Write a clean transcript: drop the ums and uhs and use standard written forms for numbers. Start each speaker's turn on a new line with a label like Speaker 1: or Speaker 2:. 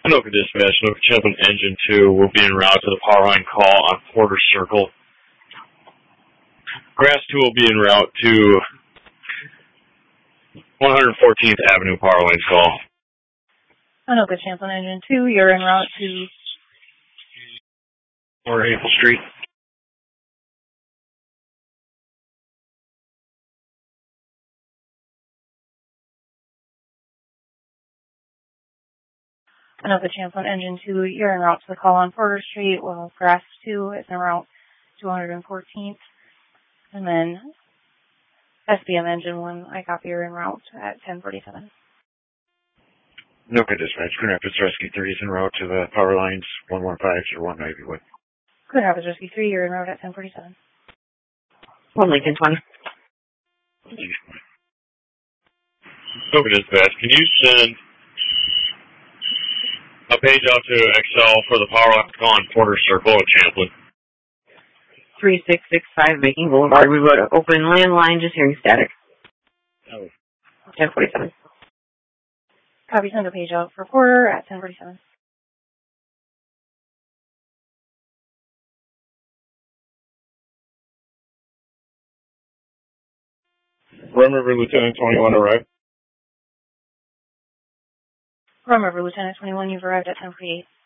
Speaker 1: Anoka Dispatch, Anoka Champlin Engine 2 will be en route to the power line call on Porter Circle. Grass 2 will be en route to 114th Avenue power line call.
Speaker 2: Anoka Champlin Engine 2, you're en route to
Speaker 1: 4 Street.
Speaker 2: Anoka Champlin Engine 2, you're en route to the call on Porter Street, while Grass 2 is en route to 114th. And then SBM Engine 1, I copy, you're en route at 1047.
Speaker 1: Anoka Dispatch, Grand Rapids Rescue 3 is en route to the power lines 115 or 191.
Speaker 2: Grand Rapids Rescue 3, you're en route at 1047.
Speaker 3: 1 Lincoln 20.
Speaker 1: Anoka Dispatch, can you send a page out to Excel for the power line call on Porter Circle at Champlin?
Speaker 3: 3665 Making Boulevard. We've got an open landline, just hearing static. 1047.
Speaker 2: Copy, send a page out for Porter at 1047.
Speaker 1: Rum River Lieutenant 21 arrived.
Speaker 2: Rum River Lieutenant 21, you've arrived at 1048.